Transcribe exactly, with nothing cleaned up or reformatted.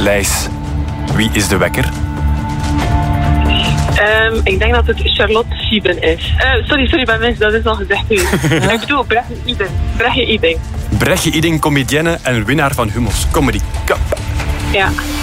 Lijs, wie is de wekker? Um, ik denk dat het Charlotte Sieben is. Uh, sorry, sorry, bij mensen, dat is al gezegd geweest. Ik bedoel, Brechtje Iding. Brechtje Iding. Brechtje Iding, comedienne en winnaar van Hummels Comedy Cup. Ja.